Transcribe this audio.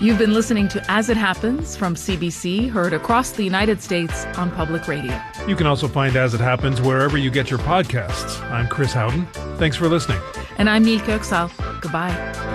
You've been listening to As It Happens from CBC, heard across the United States on public radio. You can also find As It Happens wherever you get your podcasts. I'm Chris Howden. Thanks for listening. And I'm Mielke Oksal. Goodbye.